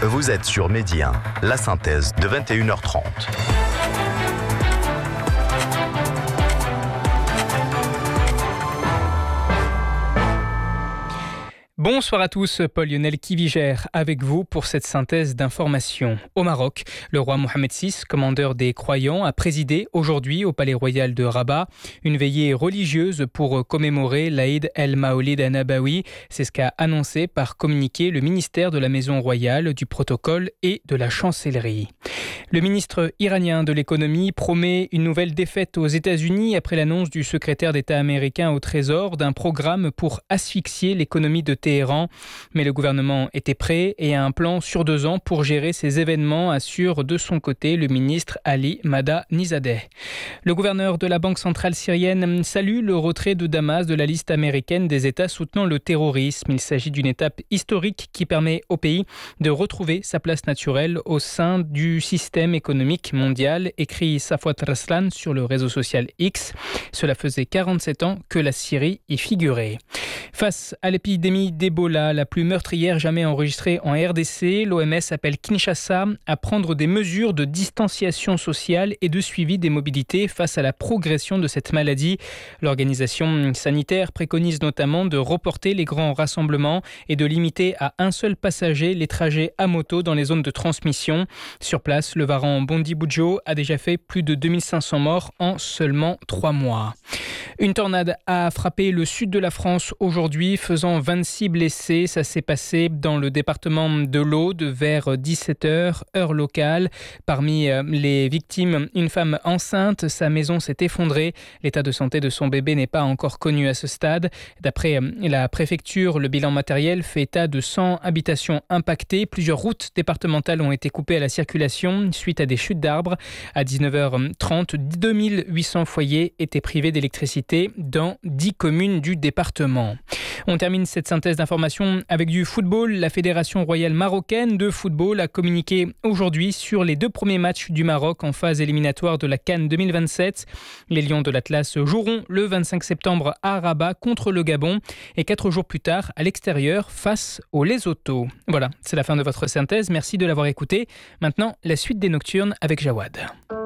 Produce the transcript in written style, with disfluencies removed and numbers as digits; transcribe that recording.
Vous êtes sur Midi 1, la synthèse de 21h30. Bonsoir à tous, Paul-Lionel Kivigère avec vous pour cette synthèse d'informations. Au Maroc, le roi Mohamed VI, commandeur des croyants, a présidé aujourd'hui au palais royal de Rabat une veillée religieuse pour commémorer l'Aïd el-Maolid an-Nabawi. C'est ce qu'a annoncé par communiqué le ministère de la Maison royale, du protocole et de la chancellerie. Le ministre iranien de l'économie promet une nouvelle défaite aux États-Unis après l'annonce du secrétaire d'État américain au Trésor d'un programme pour asphyxier l'économie de Téhéran. Mais le gouvernement était prêt et a un plan sur 2 ans pour gérer ces événements, assure de son côté le ministre Ali Mada-Nizadeh. Le gouverneur de la Banque centrale syrienne salue le retrait de Damas de la liste américaine des États soutenant le terrorisme. Il s'agit d'une étape historique qui permet au pays de retrouver sa place naturelle au sein du système économique mondial, écrit Safwat Raslan sur le réseau social X. Cela faisait 47 ans que la Syrie y figurait. Face à l'épidémie d'Ebola, la plus meurtrière jamais enregistrée en RDC, l'OMS appelle Kinshasa à prendre des mesures de distanciation sociale et de suivi des mobilités face à la progression de cette maladie. L'organisation sanitaire préconise notamment de reporter les grands rassemblements et de limiter à un seul passager les trajets à moto dans les zones de transmission. Sur place, le varan Bondi-Boudjo a déjà fait plus de 2500 morts en seulement 3 mois. Une tornade a frappé le sud de la France aujourd'hui, faisant 26 blessés. Ça s'est passé dans le département de l'Aude vers 17h, heure locale. Parmi les victimes, une femme enceinte. Sa maison s'est effondrée. L'état de santé de son bébé n'est pas encore connu à ce stade. D'après la préfecture, le bilan matériel fait état de 100 habitations impactées. Plusieurs routes départementales ont été coupées à la circulation suite à des chutes d'arbres. À 19h30, 2800 foyers étaient privés d'électricité dans 10 communes du département. On termine cette synthèse d'informations avec du football. La Fédération royale marocaine de football a communiqué aujourd'hui sur les 2 premiers matchs du Maroc en phase éliminatoire de la CAN 2027. Les Lions de l'Atlas joueront le 25 septembre à Rabat contre le Gabon et 4 jours plus tard à l'extérieur face aux Lesotho. Voilà, c'est la fin de votre synthèse. Merci de l'avoir écouté. Maintenant, la suite des Nocturnes avec Jawad.